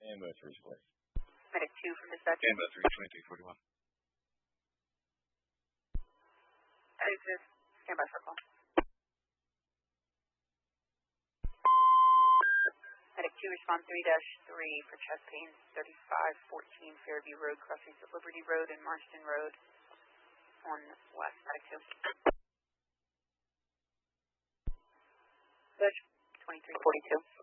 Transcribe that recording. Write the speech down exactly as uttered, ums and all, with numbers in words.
Ambo three split. Medic two from dispatch. Ambo three, twenty-three forty-one. thirty-two, stand by for call. Medic two, respond three dash three for chest pain, thirty-five fourteen Fairview Road, crossings of Liberty Road and Marston Road on west. Medic two. Bush, twenty-three forty-two.